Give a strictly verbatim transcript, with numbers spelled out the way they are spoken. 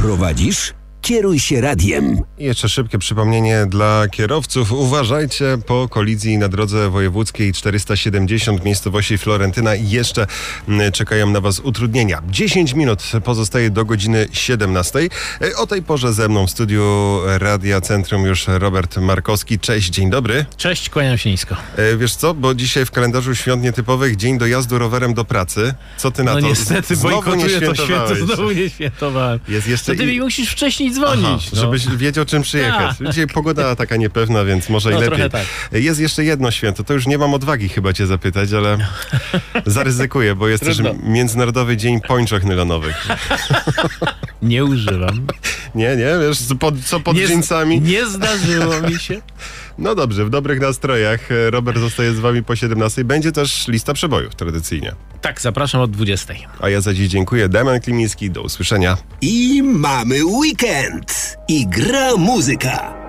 Prowadzisz? Kieruj się radiem. I jeszcze szybkie przypomnienie dla kierowców. Uważajcie, po kolizji na drodze wojewódzkiej czterysta siedemdziesiąt w miejscowości Florentyna jeszcze czekają na Was utrudnienia. dziesięć minut pozostaje do godziny siedemnastej. O tej porze ze mną w studiu Radia Centrum już Robert Markowski. Cześć, dzień dobry. Cześć, kłaniam się nisko. Wiesz co, bo dzisiaj w kalendarzu świąt nietypowych dzień dojazdu rowerem do pracy. Co ty na no to? niestety, bojkotuję to święto, znowu nie świętowałem. Jest jeszcze to ty mi musisz wcześniej dzwonić. Aha, no. żebyś wiedział, czym przyjechać. Ta. Dzisiaj pogoda taka niepewna, więc może no, i lepiej. Tak. Jest jeszcze jedno święto, to już nie mam odwagi chyba cię zapytać, ale zaryzykuję, bo jest Trudno. też Międzynarodowy Dzień Pończoch Nylonowych. Nie używam. Nie, nie, wiesz, co pod, co pod nie, dżinsami? Nie zdarzyło mi się. No dobrze, w dobrych nastrojach. Robert zostaje z wami po siedemnastej. Będzie też lista przebojów tradycyjnie. Tak, zapraszam od dwudziestej. A ja za dziś dziękuję. Damian Klimiński, do usłyszenia. I mamy weekend. I gra muzyka.